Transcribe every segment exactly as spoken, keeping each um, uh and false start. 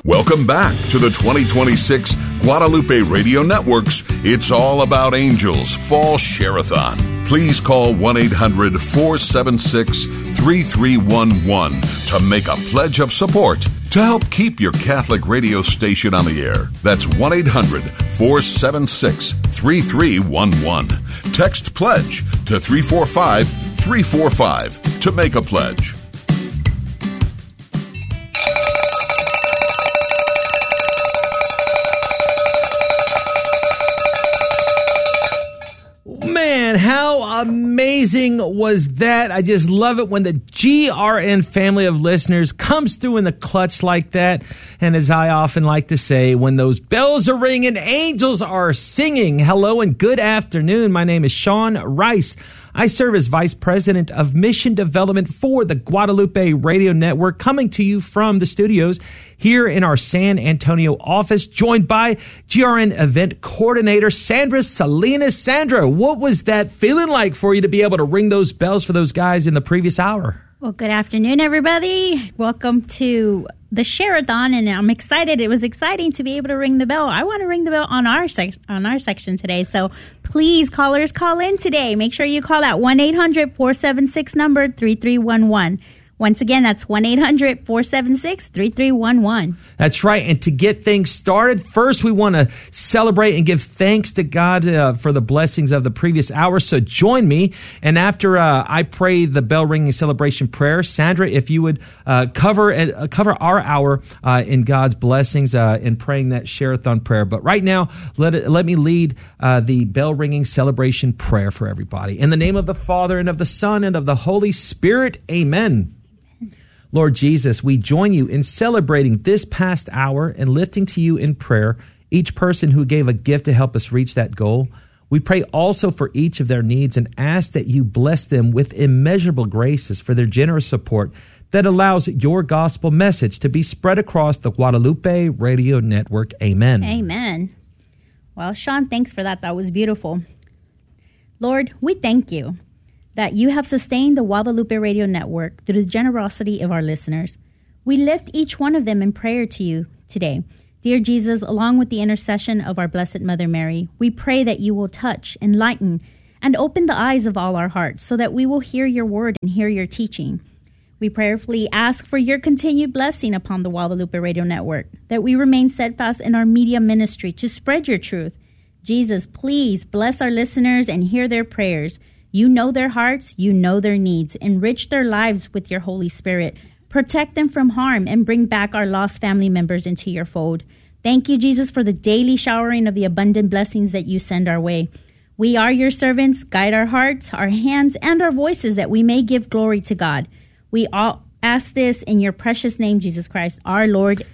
Welcome back to the twenty twenty-six Guadalupe Radio Network's It's All About Angels Fall Share-a-thon. Please call one eight hundred four seven six three three one one to make a pledge of support to help keep your Catholic radio station on the air. That's one eight hundred four seven six three three one one. Text PLEDGE to three four five three four five to make a pledge. Man, how amazing was that? I just love it when the G R N family of listeners comes through in the clutch like that. And as I often like to say, when those bells are ringing, angels are singing. Hello and good afternoon. My name is Sean Rice. I serve as Vice President of Mission Development for the Guadalupe Radio Network, coming to you from the studios here in our San Antonio office, joined by G R N Event Coordinator Sandra Salinas. Sandra, what was that feeling like for you to be able to ring those bells for those guys in the previous hour? Well, good afternoon, everybody. Welcome to the Share-a-thon, and I'm excited. It was exciting to be able to ring the bell. I want to ring the bell on our sec- on our section today, so please, callers, call in today. Make sure you call that one eight hundred four seven six number three three one one. Once again, that's one eight hundred four seven six three three one one. That's right. And to get things started, first we want to celebrate and give thanks to God uh, for the blessings of the previous hour. So join me. And after uh, I pray the bell ringing celebration prayer, Sandra, if you would uh, cover uh, cover our hour uh, in God's blessings uh, in praying that Share-a-thon prayer. But right now, let it, let me lead uh, the bell ringing celebration prayer for everybody. In the name of the Father and of the Son and of the Holy Spirit, amen. Lord Jesus, we join you in celebrating this past hour and lifting to you in prayer each person who gave a gift to help us reach that goal. We pray also for each of their needs and ask that you bless them with immeasurable graces for their generous support that allows your gospel message to be spread across the Guadalupe Radio Network. Amen. Amen. Well, Sean, thanks for that. That was beautiful. Lord, we thank you that you have sustained the Guadalupe Radio Network through the generosity of our listeners. We lift each one of them in prayer to you today. Dear Jesus, along with the intercession of our Blessed Mother Mary, we pray that you will touch, enlighten, and open the eyes of all our hearts so that we will hear your word and hear your teaching. We prayerfully ask for your continued blessing upon the Guadalupe Radio Network, that we remain steadfast in our media ministry to spread your truth. Jesus, please bless our listeners and hear their prayers. You know their hearts, you know their needs. Enrich their lives with your Holy Spirit. Protect them from harm and bring back our lost family members into your fold. Thank you, Jesus, for the daily showering of the abundant blessings that you send our way. We are your servants. Guide our hearts, our hands, and our voices that we may give glory to God. We all ask this in your precious name, Jesus Christ, our Lord.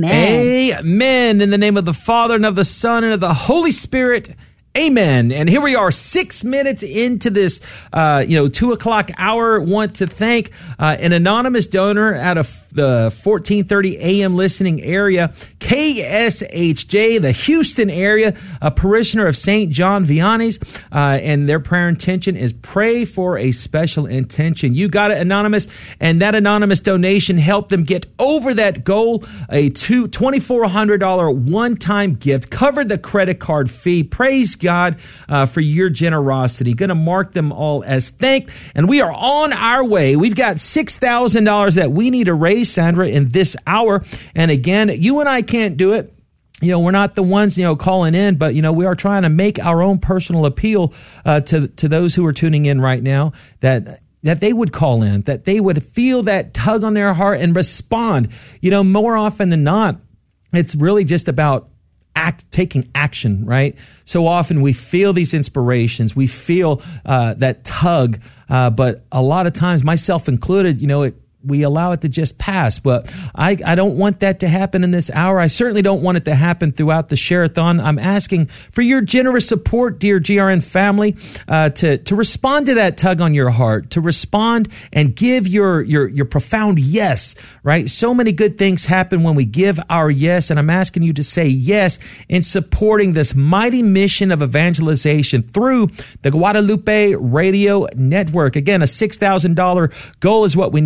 Amen. Amen. In the name of the Father and of the Son and of the Holy Spirit. Amen. And here we are, six minutes into this, uh, you know, two o'clock hour. Want to thank uh, an anonymous donor out of the fourteen thirty a.m. listening area, K S H J, the Houston area, a parishioner of Saint John Vianney's, uh, and their prayer intention is pray for a special intention. You got it, anonymous, and that anonymous donation helped them get over that goal. A two twenty-four hundred dollars one-time gift covered the credit card fee. Praise God uh, for your generosity. Going to mark them all as thanked, and we are on our way. We've got six thousand dollars that we need to raise, Sandra, in this hour. And again, you and I can't do it. You know, we're not the ones, you know, calling in, but, you know, we are trying to make our own personal appeal uh, to, to those who are tuning in right now that that they would call in, that they would feel that tug on their heart and respond. You know, more often than not, it's really just about act, taking action, right? So often we feel these inspirations, we feel uh, that tug, uh, but a lot of times, myself included, you know, it, we allow it to just pass. But I, I don't want that to happen in this hour. I certainly don't want it to happen throughout the Share-a-thon. I'm asking for your generous support, dear G R N family, uh, to, to respond to that tug on your heart, to respond and give your, your, your profound yes, right? So many good things happen when we give our yes, and I'm asking you to say yes in supporting this mighty mission of evangelization through the Guadalupe Radio Network. Again, a six thousand dollars goal is what we need.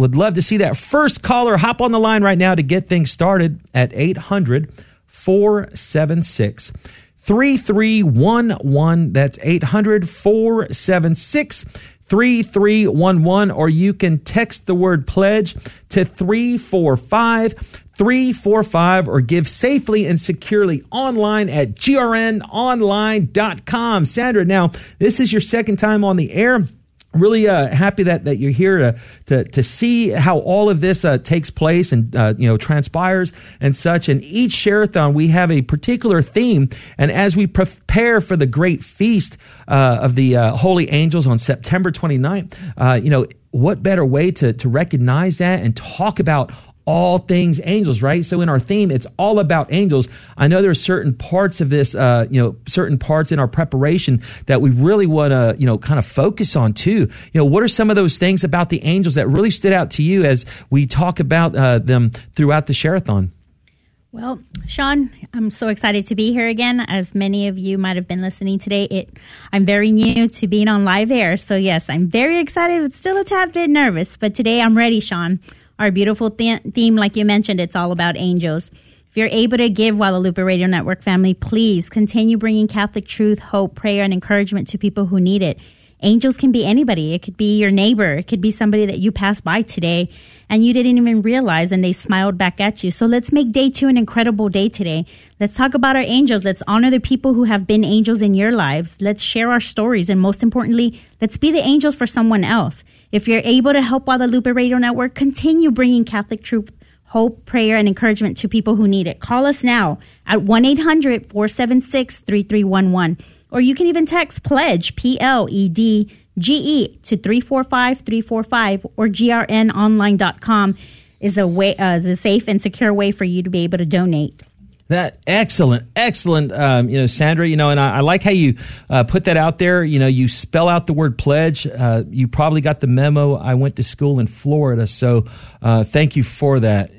would love to see that first caller. Hop on the line right now to get things started at eight hundred, four seven six, three three one one. That's eight hundred, four seven six, three three one one. Or you can text the word pledge to three four five three four five, or give safely and securely online at G R N online dot com. Sandra, now, this is your second time on the air. Really uh, happy that, that you're here to, to to see how all of this uh, takes place and uh, you know transpires and such. And each Share-a-thon, we have a particular theme. And as we prepare for the great feast uh, of the uh, Holy Angels on September twenty-ninth, uh, you know, what better way to to recognize that and talk about all things angels, right? So in our theme, it's all about angels. I know there are certain parts of this, uh, you know, certain parts in our preparation that we really want to, you know, kind of focus on too. You know, what are some of those things about the angels that really stood out to you as we talk about uh, them throughout the Share-a-thon? Well, Sean, I'm so excited to be here again. As many of you might have been listening today, it I'm very new to being on live air. So yes, I'm very excited, but still a tad bit nervous. But today I'm ready, Sean. Our beautiful th- theme, like you mentioned, it's all about angels. If you're able to give Guadalupe Radio Network family, please continue bringing Catholic truth, hope, prayer, and encouragement to people who need it. Angels can be anybody. It could be your neighbor. It could be somebody that you passed by today and you didn't even realize, and they smiled back at you. So let's make day two an incredible day today. Let's talk about our angels. Let's honor the people who have been angels in your lives. Let's share our stories. And most importantly, let's be the angels for someone else. If you're able to help Guadalupe Radio Network, continue bringing Catholic truth, hope, prayer, and encouragement to people who need it. Call us now at one eight hundred, four seven six, three three one one. Or you can even text PLEDGE, P L E D G E, to three four five, three four five, or G R N online dot com is a way, uh, is a safe and secure way for you to be able to donate. That excellent, excellent, um, you know, Sandra, you know, and I, I like how you uh, put that out there. You know, you spell out the word pledge. Uh, you probably got the memo. I went to school in Florida, so uh, thank you for that.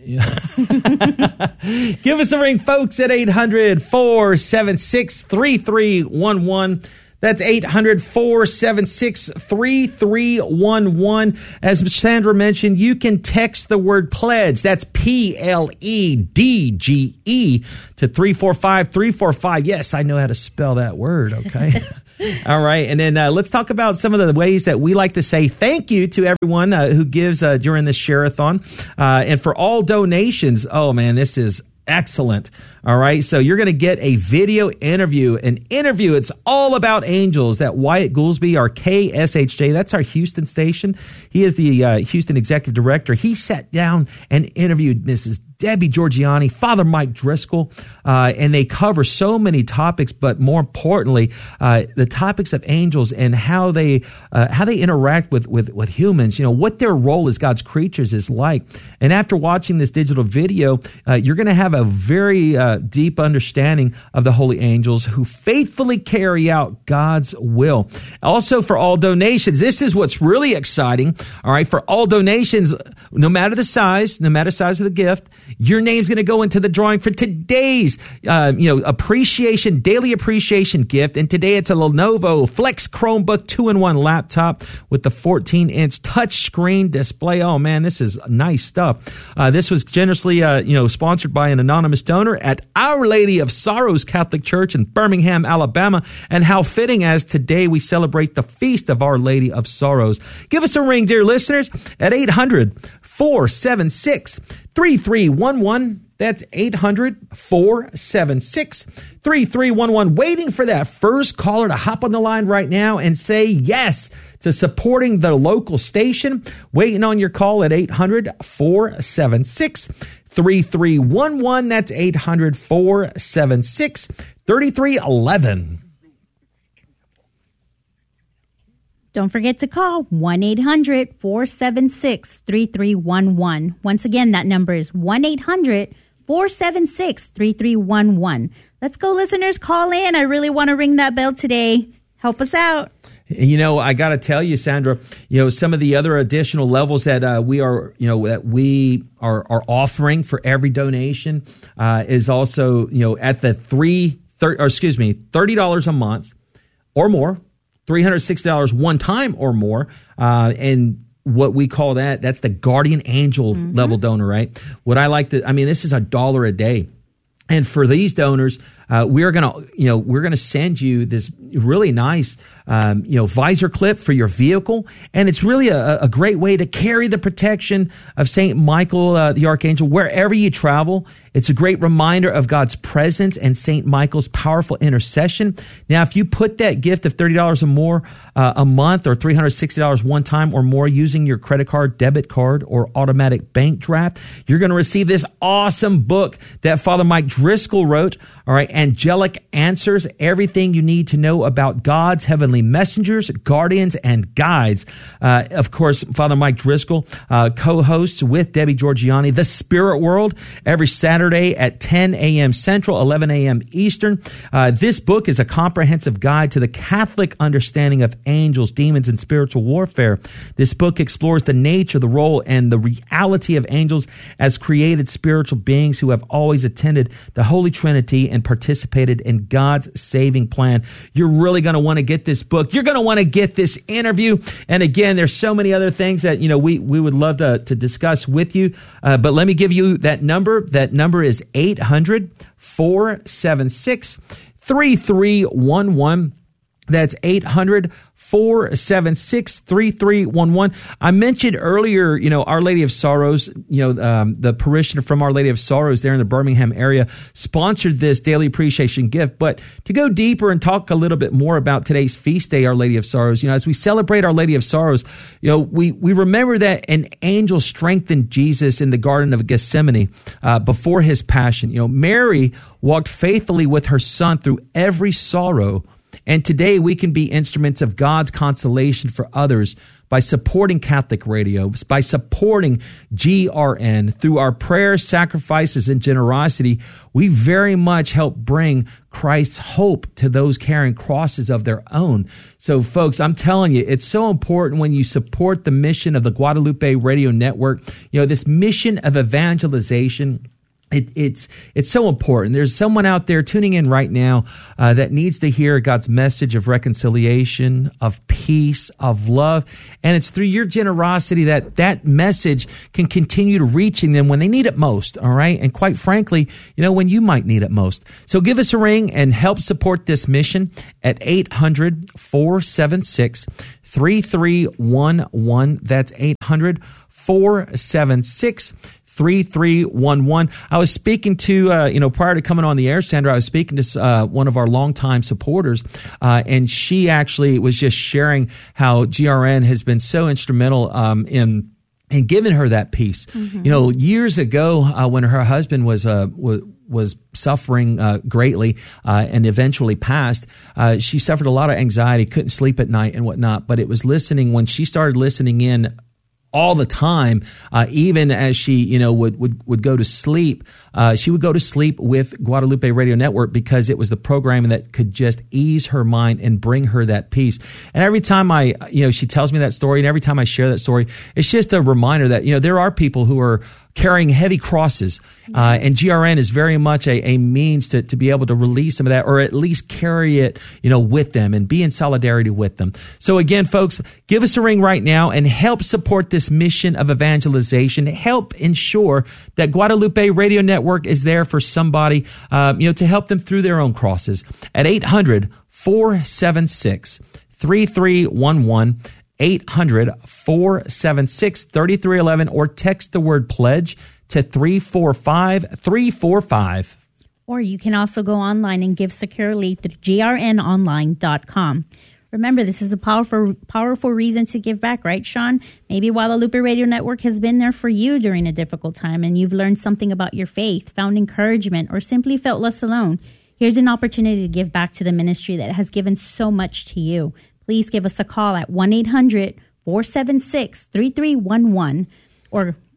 Give us a ring, folks, at eight hundred, four seven six, three three one one. That's eight hundred, four seven six, three three one one. As Sandra mentioned, you can text the word pledge. That's P L E D G E to three four five, three four five. Yes, I know how to spell that word, okay? All right. And then uh, let's talk about some of the ways that we like to say thank you to everyone uh, who gives uh, during this Share-a-thon. Uh, and for all donations, oh, man, this is excellent. All right. So you're going to get a video interview, an interview. It's all about angels that Wyatt Goolsby, our K S H J, that's our Houston station. He is the uh, Houston executive director. He sat down and interviewed Missus Debbie Georgiani, Father Mike Driscoll, uh, and they cover so many topics, but more importantly, uh, the topics of angels and how they uh, how they interact with, with with humans. You know, what their role as God's creatures is like. And after watching this digital video, uh, you're going to have a very uh, deep understanding of the holy angels who faithfully carry out God's will. Also, for all donations, this is what's really exciting. All right, for all donations, no matter the size, no matter the size of the gift, your name's going to go into the drawing for today's, uh, you know, appreciation, daily appreciation gift. And today it's a Lenovo Flex Chromebook two in one laptop with the fourteen inch touchscreen display. Oh man, this is nice stuff. Uh, this was generously, uh, you know, sponsored by an anonymous donor at Our Lady of Sorrows Catholic Church in Birmingham, Alabama. And how fitting as today we celebrate the feast of Our Lady of Sorrows. Give us a ring, dear listeners, at eight hundred, four seven six, three three one one. That's eight hundred, four seven six, three three one one. Waiting for that first caller to hop on the line right now and say yes to supporting the local station. Waiting on your call at eight hundred, four seven six, three three one one. That's eight hundred, four seven six, three three one one. Don't forget to call one eight hundred, four seven six, three three one one. Once again, that number is one eight hundred, four seven six, three three one one. Let's go, listeners. Call in. I really want to ring that bell today. Help us out. You know, I got to tell you, Sandra, you know, some of the other additional levels that uh, we are, you know, that we are, are offering for every donation uh, is also, you know, at the three, thir- or excuse me, thirty dollars a month or more. three hundred sixty dollars one time or more. Uh, and what we call that, that's the guardian angel mm-hmm. level donor, right? What I like to, I mean, this is a dollar a day. And for these donors, uh, we're going to, you know, we're going to send you this really nice, um, you know, visor clip for your vehicle. And it's really a, a great way to carry the protection of Saint Michael, uh, the Archangel, wherever you travel. It's a great reminder of God's presence and Saint Michael's powerful intercession. Now, if you put that gift of thirty dollars or more uh, a month or three hundred sixty dollars one time or more using your credit card, debit card, or automatic bank draft, you're going to receive this awesome book that Father Mike Driscoll wrote, all right, Angelic Answers, everything you need to know about God's heavenly messengers, guardians, and guides. Uh, of course, Father Mike Driscoll uh, co-hosts with Debbie Georgianni, The Spirit World, every Saturday at ten a.m. Central, eleven a.m. Eastern. Uh, this book is a comprehensive guide to the Catholic understanding of angels, demons, and spiritual warfare. This book explores the nature, the role, and the reality of angels as created spiritual beings who have always attended the Holy Trinity and participated in God's saving plan. You're really going to want to get this book. You're going to want to get this interview. And again, there's so many other things that, you know, we, we would love to, to discuss with you. Uh, but let me give you that number. That number is eight hundred, four seven six, three three one one. That's eight hundred, four seven six, three three one one. I mentioned earlier, you know, Our Lady of Sorrows, you know, um, the parishioner from Our Lady of Sorrows there in the Birmingham area sponsored this daily appreciation gift. But to go deeper and talk a little bit more about today's feast day, Our Lady of Sorrows, you know, as we celebrate Our Lady of Sorrows, you know, we, we remember that an angel strengthened Jesus in the Garden of Gethsemane uh, before his passion. You know, Mary walked faithfully with her son through every sorrow. And today we can be instruments of God's consolation for others by supporting Catholic Radio, by supporting G R N. Through our prayers, sacrifices, and generosity, we very much help bring Christ's hope to those carrying crosses of their own. So, folks, I'm telling you, it's so important when you support the mission of the Guadalupe Radio Network, you know, this mission of evangelization. It, it's it's so important. There's someone out there tuning in right now uh, that needs to hear God's message of reconciliation, of peace, of love. And it's through your generosity that that message can continue to reaching them when they need it most, all right? And quite frankly, you know, when you might need it most. So give us a ring and help support this mission at eight hundred, four seven six, three three one one. That's eight hundred, four seven six, three three one one. I was speaking to, uh, you know, prior to coming on the air, Sandra, I was speaking to uh, one of our longtime supporters, uh, and she actually was just sharing how G R N has been so instrumental um, in and giving her that peace. Mm-hmm. You know, years ago uh, when her husband was uh, was, was suffering uh, greatly uh, and eventually passed, uh, she suffered a lot of anxiety, couldn't sleep at night and whatnot. But it was listening when she started listening in all the time, uh, even as she, you know, would, would, would go to sleep. Uh, she would go to sleep with Guadalupe Radio Network because it was the programming that could just ease her mind and bring her that peace. And every time I, you know, she tells me that story, and every time I share that story, it's just a reminder that, you know, there are people who are carrying heavy crosses, uh, and G R N is very much a, a means to, to be able to release some of that, or at least carry it, you know, with them and be in solidarity with them. So again, folks, give us a ring right now and help support this mission of evangelization. Help ensure that Guadalupe Radio Network is there for somebody, uh, you know, to help them through their own crosses at eight hundred, four seven six, three three one one. eight hundred, four seven six, three three one one, or text the word pledge to three four five, three four five. Or you can also go online and give securely through G R N online dot com. Remember, this is a powerful, powerful reason to give back, right, Sean? Maybe Guadalupe Radio Network has been there for you during a difficult time and you've learned something about your faith, found encouragement, or simply felt less alone. Here's an opportunity to give back to the ministry that has given so much to you. Please give us a call at one eight hundred, four seven six, three three one one or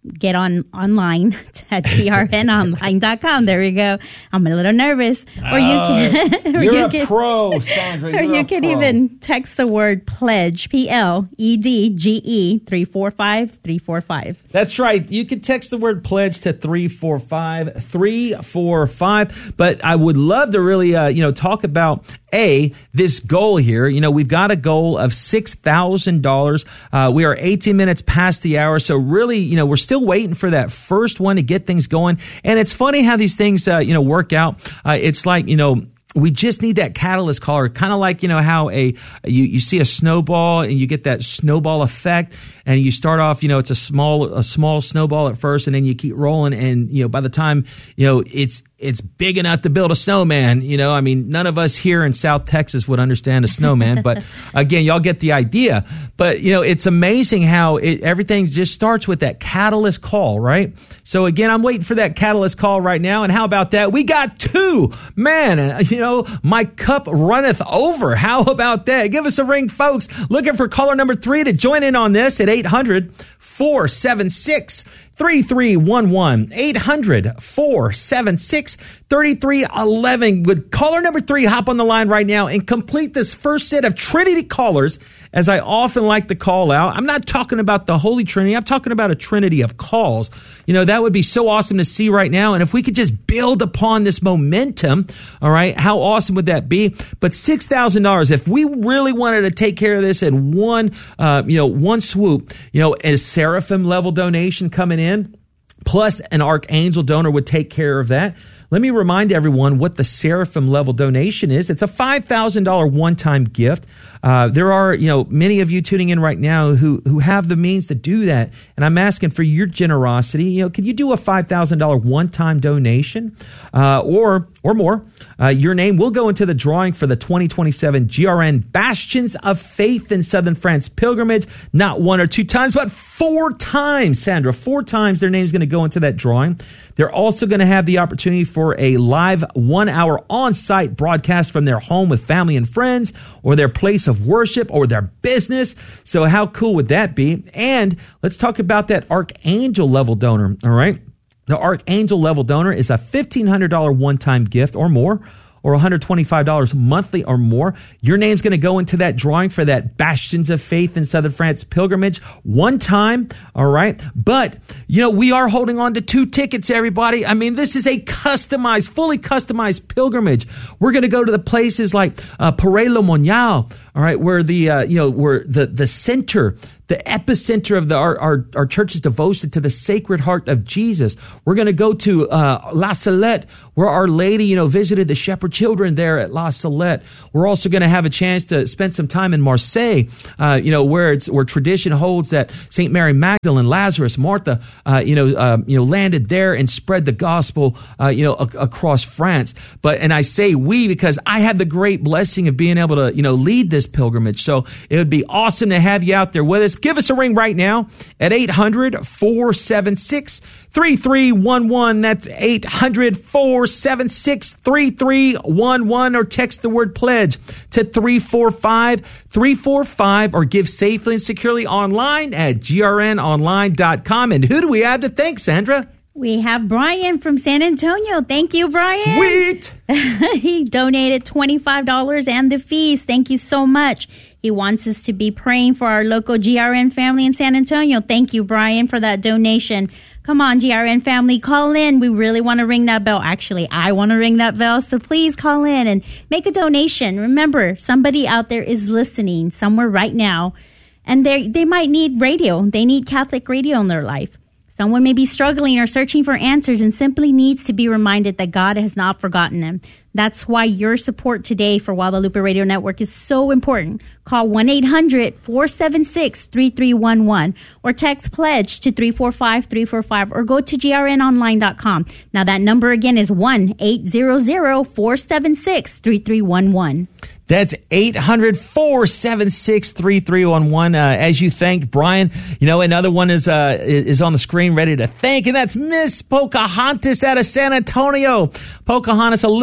get on online at G R N online dot com. There we go. I'm a little nervous. Or you can, uh, or you're you a can, pro, Sandra. Or you're you a can pro. even text the word pledge, P L E D G E, three four five three four five. That's right. You can text the word pledge to three four five three four five. But I would love to really, uh, you know, talk about A, this goal here. You know, we've got a goal of six thousand dollars. Uh, we are eighteen minutes past the hour. So really, you know, we're still waiting for that first one to get things going. And it's funny how these things, uh, you know, work out. Uh, it's like, you know, we just need that catalyst caller, kind of like, you know, how a you, you see a snowball and you get that snowball effect, and you start off, you know, it's a small a small snowball at first, and then you keep rolling, and, you know, by the time, you know, it's it's big enough to build a snowman. You know, I mean, none of us here in South Texas would understand a snowman, but again, y'all get the idea. But, you know, it's amazing how it, everything just starts with that catalyst call, right? So again, I'm waiting for that catalyst call right now. And how about that? We got two. Man, you know, my cup runneth over. How about that? Give us a ring, folks. Looking for caller number three to join in on this at eight hundred four seven six three three one one. eight hundred four seven six three three one one. With caller number three, hop on the line right now and complete this first set of Trinity callers, as I often like to call out. I'm not talking about the Holy Trinity. I'm talking about a Trinity of calls. You know, that would be so awesome to see right now. And if we could just build upon this momentum, all right, how awesome would that be? But six thousand dollars, if we really wanted to take care of this in one, uh, you know, one swoop, you know, a seraphim level donation coming in, plus an archangel donor would take care of that. Let me remind everyone what the seraphim level donation is. It's a five thousand dollars one-time gift. Uh, there are, you know, many of you tuning in right now who who have the means to do that, and I'm asking for your generosity. You know, can you do a five thousand dollars one-time donation, uh, or or more? Uh, your name will go into the drawing for the twenty twenty-seven G R N Bastions of Faith in Southern France pilgrimage. Not one or two times, but four times, Sandra. Four times their name's going to go into that drawing. They're also going to have the opportunity for a live one-hour on-site broadcast from their home with family and friends, or their place of worship, or their business. So how cool would that be? And let's talk about that archangel level donor, all right? The archangel level donor is a fifteen hundred dollars one-time gift or more, or one hundred twenty-five dollars monthly or more. Your name's going to go into that drawing for that Bastions of Faith in Southern France pilgrimage one time, all right? But, you know, we are holding on to two tickets, everybody. I mean, this is a customized, fully customized pilgrimage. We're going to go to the places like uh, Pare Le Monial, all right, where the, uh, you know, where the, the center, the epicenter of the, our, our, our church is devoted to the Sacred Heart of Jesus. We're going to go to uh, La Salette, where Our Lady, you know, visited the shepherd children there at La Salette. We're also going to have a chance to spend some time in Marseille, uh, you know, where it's where tradition holds that Saint Mary Magdalene, Lazarus, Martha, uh, you know, uh, you know, landed there and spread the gospel, uh, you know, a- across France. But and I say we because I had the great blessing of being able to, you know, lead this pilgrimage. So it would be awesome to have you out there with us. Give us a ring right now at eight hundred four seven six three three one one. That's eight hundred four seven six three three one one, or text the word pledge to three four five three four five, or give safely and securely online at G R N online dot com. And who do we have to thank, Sandra? We have Brian from San Antonio. Thank you, Brian. Sweet. He donated twenty-five dollars and the fees. Thank you so much. He wants us to be praying for our local G R N family in San Antonio. Thank you, Brian, for that donation. Come on, G R N family, call in. We really want to ring that bell. Actually, I want to ring that bell. So please call in and make a donation. Remember, somebody out there is listening somewhere right now, and they they might need radio. They need Catholic radio in their life. Someone may be struggling or searching for answers and simply needs to be reminded that God has not forgotten them. That's why your support today for Guadalupe Radio Network is so important. Call one eight hundred four seven six three three one one or text pledge to three four five three four five, or go to G R N online dot com. Now that number again is one eight hundred four seven six three three one one. That's eight hundred four seven six three three one one. Uh, as you thanked Brian, you know, another one is uh, is on the screen ready to thank, and that's Miss Pocahontas out of San Antonio. Pocahontas, a listener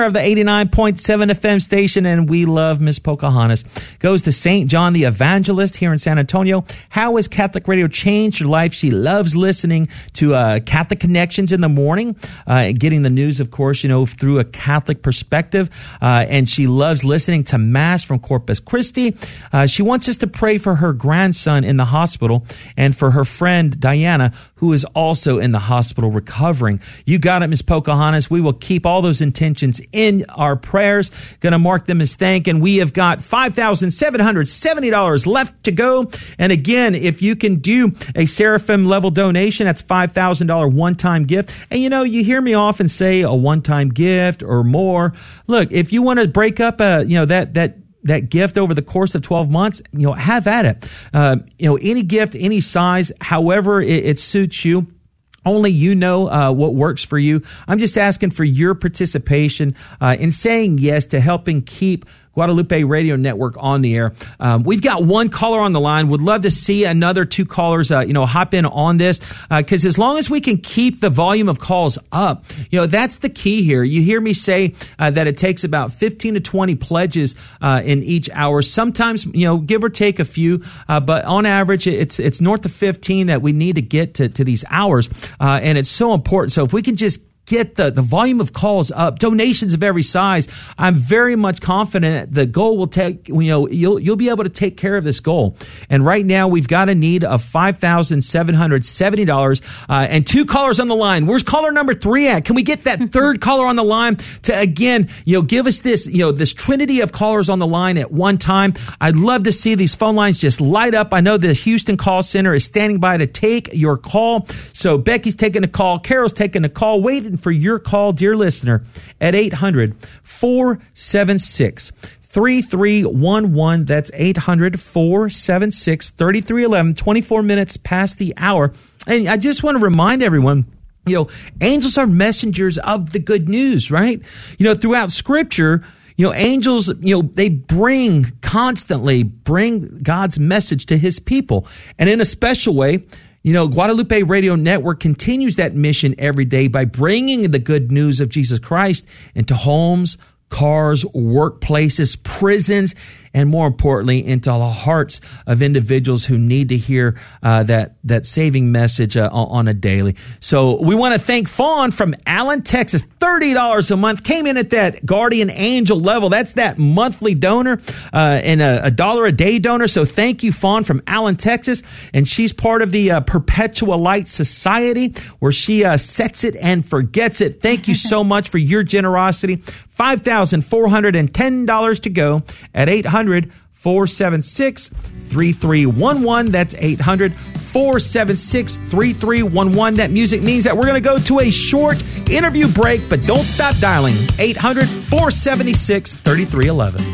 of the eighty-nine point seven F M station, and we love Miss Pocahontas. Goes to Saint John the Evangelist here in San Antonio. How has Catholic radio changed her life? She loves listening to uh, Catholic Connections in the morning, uh, getting the news, of course, you know, through a Catholic perspective. Uh, and she loves listening to Mass from Corpus Christi. Uh, she wants us to pray for her grandson in the hospital and for her friend Diana, who is also in the hospital recovering. You got it, Miss Pocahontas. We will keep all those intentions in our prayers. Going to mark them as thank. And we have got five thousand seven hundred seventy dollars left to go. And again, if you can do a Seraphim level donation, that's five thousand dollars one-time gift. And you know, you hear me often say a one-time gift or more. Look, if you want to break up a, you know, that, that, that gift over the course of twelve months, you know, have at it. Uh, you know, any gift, any size, however it, it suits you. Only you know uh, what works for you. I'm just asking for your participation uh, in saying yes to helping keep Guadalupe Radio Network on the air. Um, we've got one caller on the line. Would love to see another two callers, uh, you know, hop in on this, because uh, as long as we can keep the volume of calls up, you know, that's the key here. You hear me say uh, that it takes about fifteen to twenty pledges uh, in each hour. Sometimes, you know, give or take a few, uh, but on average, it's it's north of fifteen that we need to get to, to these hours, uh, and it's so important. So if we can just get the, the volume of calls up, donations of every size, I'm very much confident the goal will take, you know, you'll, you'll be able to take care of this goal. And right now we've got a need of five thousand seven hundred seventy dollars, uh, and two callers on the line. Where's caller number three at? Can we get that third caller on the line to, again, you know, give us this, you know, this trinity of callers on the line at one time? I'd love to see these phone lines just light up. I know the Houston call center is standing by to take your call. So Becky's taking a call. Carol's taking a call. Waiting for your call, dear listener, at eight hundred four seven six three three one one. That's eight hundred four seven six three three one one, twenty-four minutes past the hour. And I just want to remind everyone, you know, angels are messengers of the good news, right? You know, throughout Scripture, you know, angels, you know, they bring, constantly bring God's message to his people. And in a special way, you know, Guadalupe Radio Network continues that mission every day by bringing the good news of Jesus Christ into homes, cars, workplaces, prisons, and more importantly, into the hearts of individuals who need to hear uh, that that saving message uh, on a daily. So we want to thank Fawn from Allen, Texas. thirty dollars a month, came in at that guardian angel level. That's that monthly donor uh, and a, a dollar a day donor. So thank you, Fawn from Allen, Texas. And she's part of the uh, Perpetual Light Society, where she uh, sets it and forgets it. Thank you so much for your generosity. five thousand four hundred ten dollars to go at eight hundred four seven six three three one one. That's eight hundred four seven six three three one one. That music means that we're going to go to a short interview break, but don't stop dialing. eight hundred four seven six three three one one.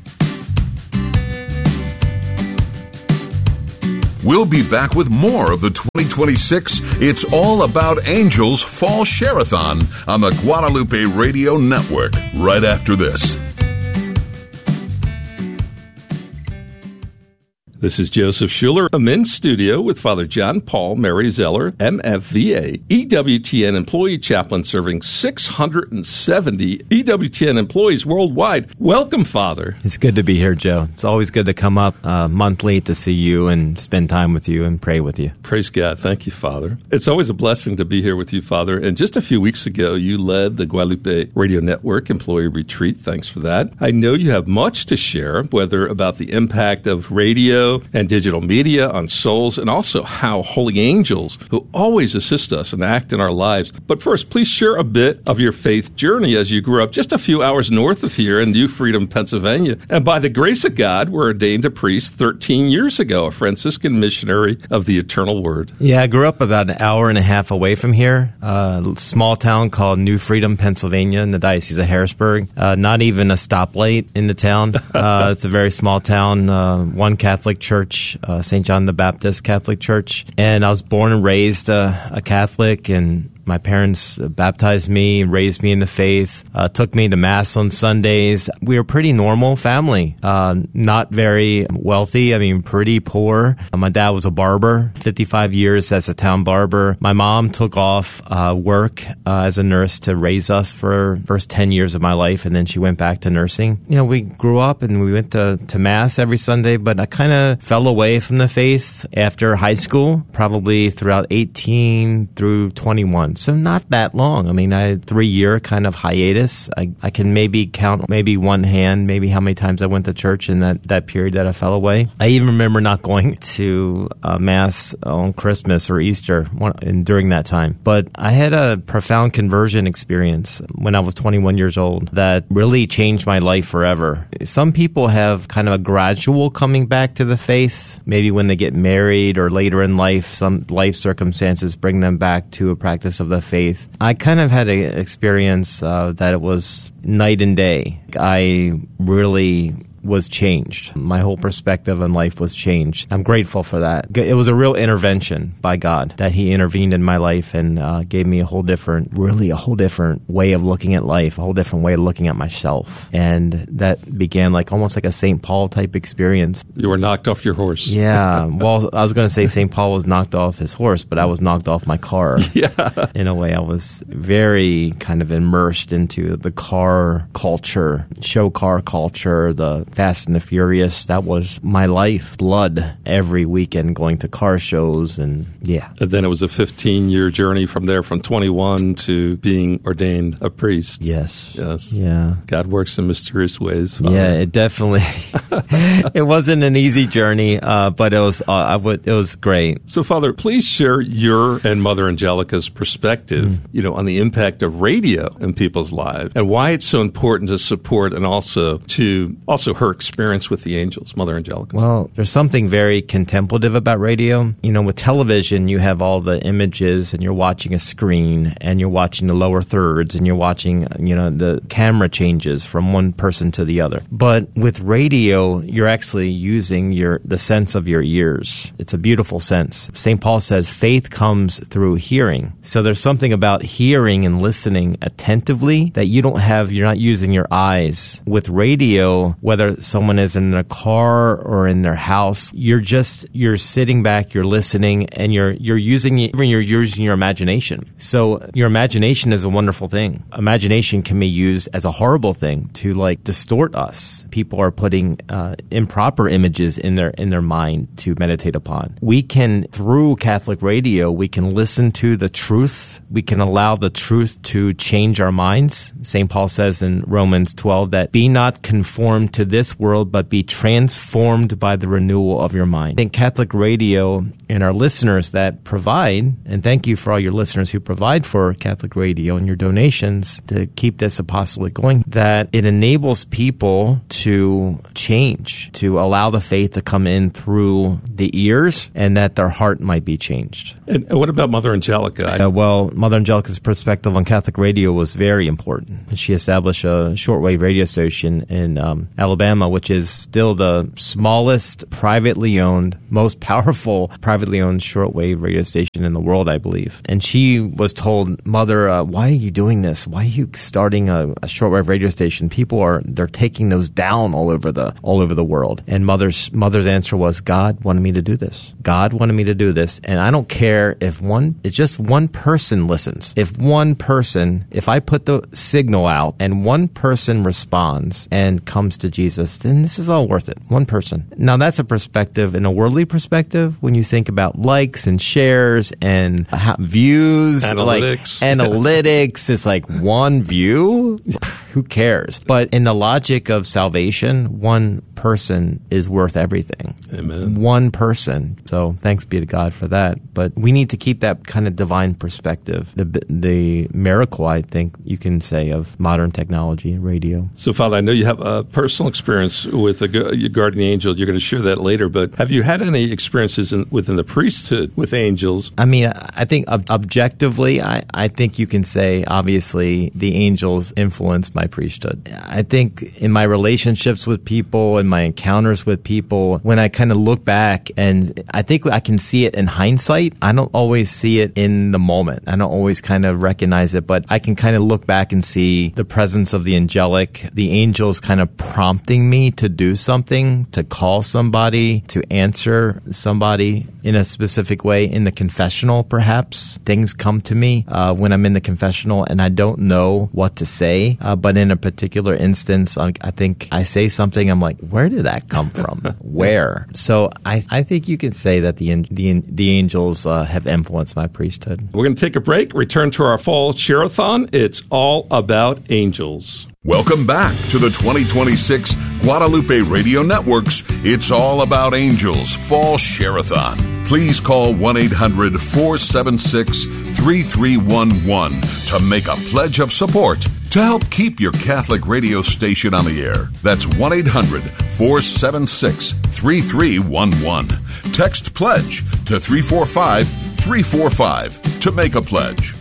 We'll be back with more of the twenty twenty-six It's All About Angels Fall Share-a-thon on the Guadalupe Radio Network right after this. This is Joseph Schuler. I'm in studio with Father John Paul Mary Zeller, M F V A, E W T N employee chaplain serving six hundred seventy E W T N employees worldwide. Welcome, Father. It's good to be here, Joe. It's always good to come up uh, monthly to see you and spend time with you and pray with you. Praise God. Thank you, Father. It's always a blessing to be here with you, Father. And just a few weeks ago, you led the Guadalupe Radio Network Employee Retreat. Thanks for that. I know you have much to share, whether about the impact of radio and digital media on souls, and also how holy angels who always assist us and act in our lives. But first, please share a bit of your faith journey as you grew up just a few hours north of here in New Freedom, Pennsylvania. And by the grace of God, were ordained a priest thirteen years ago, a Franciscan missionary of the eternal word. Yeah, I grew up about an hour and a half away from here, a small town called New Freedom, Pennsylvania, in the Diocese of Harrisburg. Uh, not even a stoplight in the town. Uh, it's a very small town, uh, one Catholic church, uh, Saint John the Baptist Catholic Church. And I was born and raised uh, a Catholic, and My parents baptized me, raised me in the faith, uh, took me to Mass on Sundays. We were a pretty normal family, uh, not very wealthy. I mean, pretty poor. Uh, my dad was a barber, fifty-five years as a town barber. My mom took off uh, work uh, as a nurse to raise us for the first ten years of my life, and then she went back to nursing. You know, we grew up and we went to, to Mass every Sunday, but I kind of fell away from the faith after high school, probably throughout eighteen through twenty-one. So not that long. I mean, I had three-year kind of hiatus. I, I can maybe count maybe one hand, maybe how many times I went to church in that, that period that I fell away. I even remember not going to uh, Mass on Christmas or Easter one, and during that time. But I had a profound conversion experience when I was twenty-one years old that really changed my life forever. Some people have kind of a gradual coming back to the faith, maybe when they get married or later in life, some life circumstances bring them back to a practice of the faith. I kind of had an experience uh, that it was night and day. I really was changed. My whole perspective on life was changed. I'm grateful for that. It was a real intervention by God that He intervened in my life and uh, gave me a whole different, really a whole different way of looking at life, a whole different way of looking at myself. And that began like almost like a Saint Paul type experience. You were knocked off your horse. Yeah. Well, I was going to say Saint Paul was knocked off his horse, but I was knocked off my car. Yeah. In a way, I was very kind of immersed into the car culture, show car culture, the Fast and the Furious. That was my life, blood, every weekend going to car shows, and yeah. And then it was a fifteen-year journey from there, from twenty-one to being ordained a priest. Yes. Yes. Yeah. God works in mysterious ways, Father. Yeah, it definitely, it wasn't an easy journey, uh, but it was, uh, I would, it was great. So, Father, please share your and Mother Angelica's perspective, mm. you know, on the impact of radio in people's lives and why it's so important to support and also to, also her experience with the angels, Mother Angelica. Well, there's something very contemplative about radio. You know, with television, you have all the images and you're watching a screen and you're watching the lower thirds and you're watching, you know, the camera changes from one person to the other. But with radio, you're actually using your the sense of your ears. It's a beautiful sense. Saint Paul says faith comes through hearing. So there's something about hearing and listening attentively that you don't have, you're not using your eyes. With radio, whether someone is in a car or in their house, you're just, you're sitting back, you're listening, and you're, you're using, even you're using your imagination. So your imagination is a wonderful thing. Imagination can be used as a horrible thing to like distort us. People are putting uh, improper images in their, in their mind to meditate upon. We can, through Catholic radio, we can listen to the truth. We can allow the truth to change our minds. Saint Paul says in Romans twelve that be not conformed to this world, but be transformed by the renewal of your mind. I think Catholic radio and our listeners that provide, and thank you for all your listeners who provide for Catholic radio and your donations to keep this apostolate going, that it enables people to change, to allow the faith to come in through the ears and that their heart might be changed. And what about Mother Angelica? Uh, well, Mother Angelica's perspective on Catholic radio was very important. She established a shortwave radio station in um, Alabama, which is still the smallest privately owned, most powerful privately owned shortwave radio station in the world, I believe. And she was told, Mother, uh, why are you doing this? Why are you starting a, a shortwave radio station? People are, they're taking those down all over the, all over the world. And Mother's, Mother's answer was, God wanted me to do this. God wanted me to do this. And I don't care if one, it's just one person listens. If one person, if I put the signal out and one person responds and comes to Jesus, then this is all worth it. One person. Now that's a perspective, in a worldly perspective, when you think about likes and shares and uh, views, analytics, like, analytics, it's like one view. Who cares? But in the logic of salvation, one person is worth everything. Amen. One person. So thanks be to God for that. But we need to keep that kind of divine perspective. The the miracle, I think you can say, of modern technology and radio. So, Father, I know you have a personal experience with a guardian angel. You're going to share that later. But have you had any experiences in, within the priesthood with angels? I mean, I think ob- objectively, I, I think you can say, obviously, the angels influenced my my priesthood. I think in my relationships with people and my encounters with people, when I kind of look back, and I think I can see it in hindsight, I don't always see it in the moment. I don't always kind of recognize it, but I can kind of look back and see the presence of the angelic, the angels kind of prompting me to do something, to call somebody, to answer somebody in a specific way. In the confessional, perhaps, things come to me uh, when I'm in the confessional and I don't know what to say, uh, but in a particular instance, I, I think I say something, I'm like, where did that come from? Where? So I, I think you can say that the the, the angels uh, have influenced my priesthood. We're going to take a break, return to our fall share-a-thon. It's all about angels. Welcome back to the twenty twenty-six Guadalupe Radio Network's It's All About Angels Fall Share-a-thon. Please call one eight hundred four seven six three three one one to make a pledge of support to help keep your Catholic radio station on the air. That's one eight hundred four seven six three three one one. Text PLEDGE to three four five three four five to make a pledge.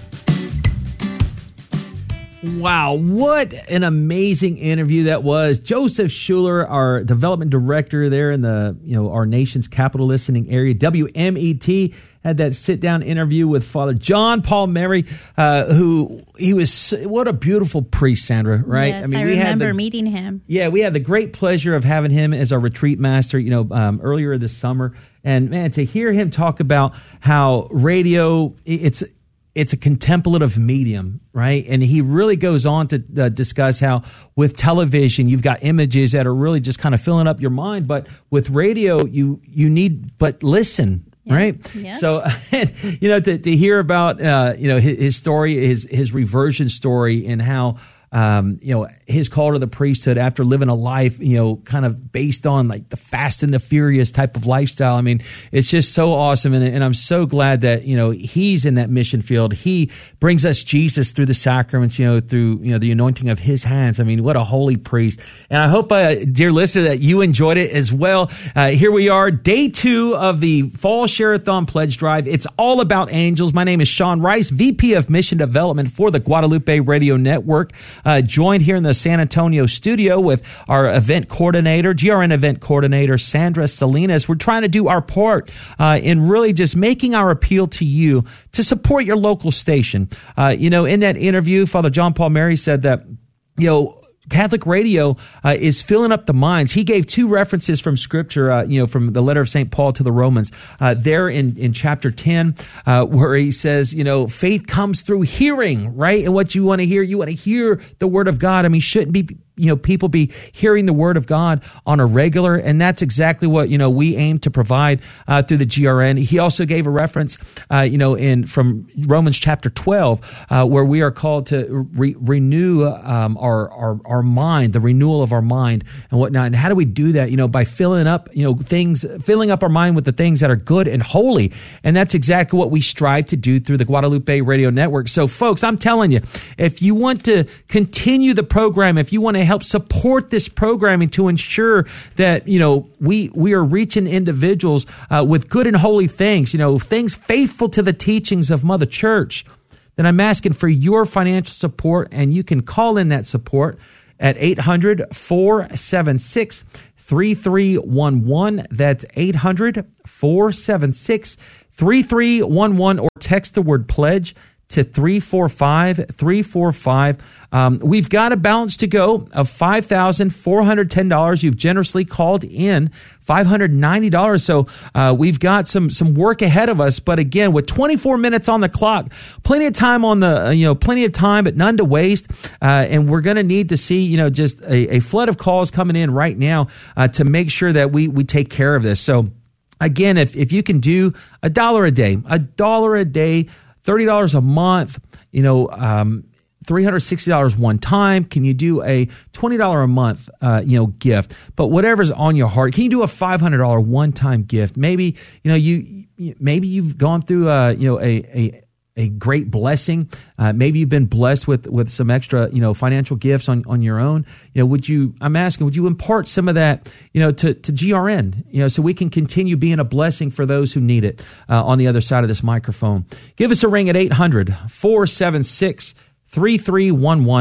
Wow, what an amazing interview that was. Joseph Schuler, our development director there in the, you know, our nation's capital listening area, W M E T, had that sit-down interview with Father John Paul Mary, uh, who he was, what a beautiful priest, Sandra, right? Yes, I, mean, I we remember had the, meeting him. Yeah, we had the great pleasure of having him as our retreat master, you know, um, earlier this summer. And man, to hear him talk about how radio, it's it's a contemplative medium, right? And he really goes on to uh, discuss how with television, you've got images that are really just kind of filling up your mind. But with radio, you you need but listen, yeah. right? Yes. So, and, you know, to, to hear about, uh, you know, his, his story, his, his reversion story and how, Um, you know, his call to the priesthood after living a life, you know, kind of based on like the fast and the furious type of lifestyle. I mean, it's just so awesome. And, and I'm so glad that, you know, he's in that mission field. He brings us Jesus through the sacraments, you know, through, you know, the anointing of his hands. I mean, what a holy priest. And I hope, uh, dear listener, that you enjoyed it as well. Uh, here we are, day two of the Fall Share-a-thon Pledge Drive. It's all about angels. My name is Sean Rice, V P of Mission Development for the Guadalupe Radio Network. Uh, joined here in the San Antonio studio with our event coordinator, G R N event coordinator, Sandra Salinas. We're trying to do our part uh, in really just making our appeal to you to support your local station. Uh, you know, in that interview, Father John Paul Mary said that, you know, Catholic radio uh, is filling up the minds. He gave two references from Scripture, uh, you know, from the letter of Saint Paul to the Romans, uh, there in, in chapter ten, uh, where he says, you know, faith comes through hearing, right? And what you want to hear, you want to hear the Word of God. I mean, shouldn't be, you know, people be hearing the Word of God on a regular, and that's exactly what, you know, we aim to provide uh, through the G R N. He also gave a reference, uh, you know, in from Romans chapter twelve, uh, where we are called to re- renew um, our, our our mind, the renewal of our mind and whatnot. And how do we do that? You know, by filling up, you know, things, filling up our mind with the things that are good and holy. And that's exactly what we strive to do through the Guadalupe Radio Network. So, folks, I'm telling you, if you want to continue the program, if you want to help support this programming to ensure that, you know, we we are reaching individuals uh, with good and holy things, you know, things faithful to the teachings of Mother Church, then I'm asking for your financial support, and you can call in that support at eight hundred four seven six three three one one. That's eight hundred four seven six three three one one, or text the word pledge to three four five three four five. Um, we've got a balance to go of five thousand four hundred ten dollars. You've generously called in five hundred ninety dollars. So uh, we've got some some work ahead of us. But again, with twenty-four minutes on the clock, plenty of time on the, uh, you know, plenty of time, but none to waste. Uh, and we're going to need to see, you know, just a, a flood of calls coming in right now uh, to make sure that we we take care of this. So again, if, if you can do a dollar a day, a dollar a day, thirty dollars a month, you know, um, three hundred sixty dollars one time. Can you do a twenty dollars a month, uh, you know, gift? But whatever's on your heart. Can you do a five hundred dollars one-time gift? Maybe, you know, you, maybe you've gone through, uh, you know, a, a, a great blessing. Uh, maybe you've been blessed with, with some extra, you know, financial gifts on, on your own. You know, would you, I'm asking, would you impart some of that, you know, to, to G R N, you know, so we can continue being a blessing for those who need it uh, on the other side of this microphone? Give us a ring at eight hundred four seven six three three one one,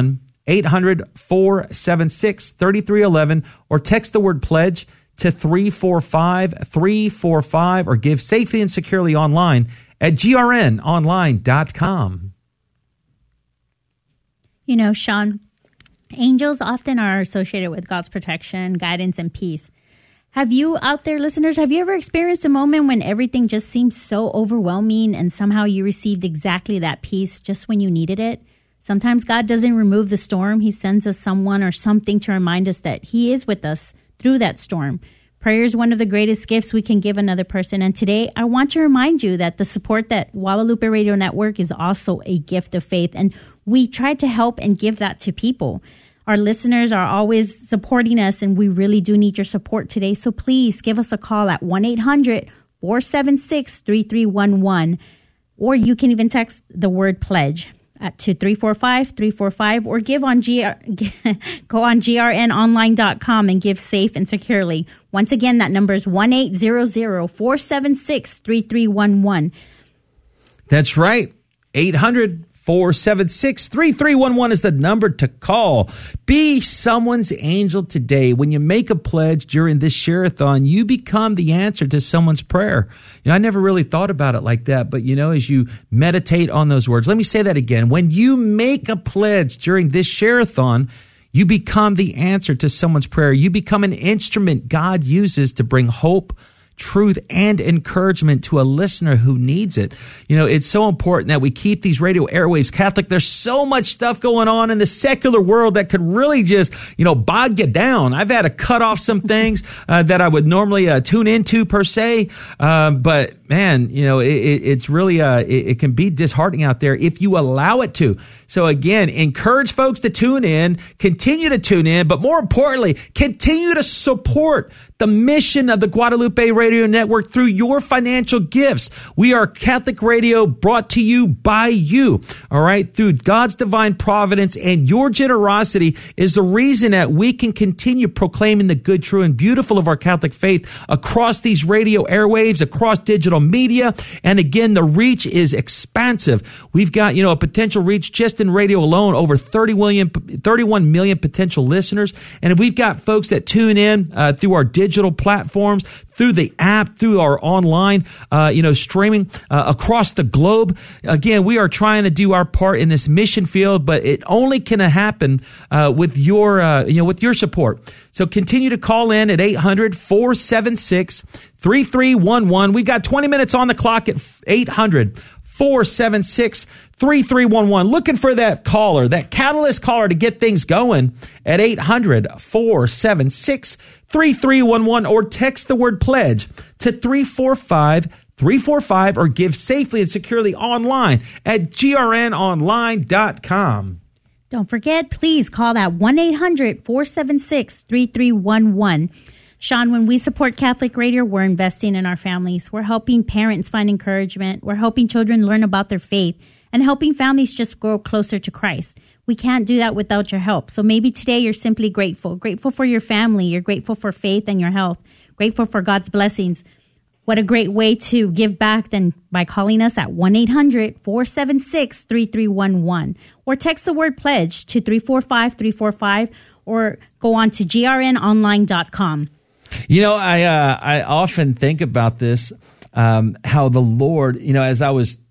eight hundred, four seven six, three three one one, or text the word pledge to three four five, three four five, or give safely and securely online at G R N online dot com. You know, Sean, angels often are associated with God's protection, guidance, and peace. Have you out there, listeners, have you ever experienced a moment when everything just seemed so overwhelming and somehow you received exactly that peace just when you needed it? Sometimes God doesn't remove the storm. He sends us someone or something to remind us that He is with us through that storm. Prayer is one of the greatest gifts we can give another person. And today, I want to remind you that the support that Guadalupe Radio Network is also a gift of faith. And we try to help and give that to people. Our listeners are always supporting us, and we really do need your support today. So please give us a call at one eight hundred, four seven six, three three one one, or you can even text the word pledge at to three four five, three four five, or give on G R, go on G R N online dot com and give safe and securely. Once again, that number is one eight hundred, four seven six, three three one one. That's right. eight hundred, four seven six, three three one one is the number to call. Be someone's angel today. When you make a pledge during this share-a-thon, you become the answer to someone's prayer. You know, I never really thought about it like that, but you know, as you meditate on those words, let me say that again. When you make a pledge during this share-a-thon, you become the answer to someone's prayer. You become an instrument God uses to bring hope, truth, and encouragement to a listener who needs it. You know, it's so important that we keep these radio airwaves Catholic. There's so much stuff going on in the secular world that could really just, you know, bog you down. I've had to cut off some things uh, that I would normally uh, tune into per se. Uh, but man, you know, it, it's really, uh, it, it can be disheartening out there if you allow it to. So again, encourage folks to tune in, continue to tune in, but more importantly, continue to support the mission of the Guadalupe Radio Network through your financial gifts. We are Catholic radio brought to you by you, all right, through God's divine providence, and your generosity is the reason that we can continue proclaiming the good, true, and beautiful of our Catholic faith across these radio airwaves, across digital media. And again, the reach is expansive. We've got, you know, a potential reach just in radio alone, over thirty-one million potential listeners. And if we've got folks that tune in uh, through our digital platforms, through the app, through our online, uh, you know, streaming uh, across the globe. Again, we are trying to do our part in this mission field, but it only can happen uh, with your, uh, you know, with your support. So continue to call in at eight hundred, four seven six, three three one one. We've got twenty minutes on the clock at eight hundred, four seven six, three three one one. Looking for that caller, that catalyst caller to get things going at eight hundred, four seven six, three three one one, or text the word pledge to three four five, three four five, or give safely and securely online at G R N online dot com. Don't forget, please call that one eight hundred, four seven six, three three one one. Sean, when we support Catholic Radio, we're investing in our families. We're helping parents find encouragement. We're helping children learn about their faith and helping families just grow closer to Christ. We can't do that without your help. So maybe today you're simply grateful. Grateful for your family. You're grateful for faith and your health. Grateful for God's blessings. What a great way to give back than by calling us at one eight hundred, four seven six, three three one one. Or text the word pledge to three four five, three four five, or go on to G R N online dot com. You know, I uh, I often think about this, um, how the Lord, you know, as I was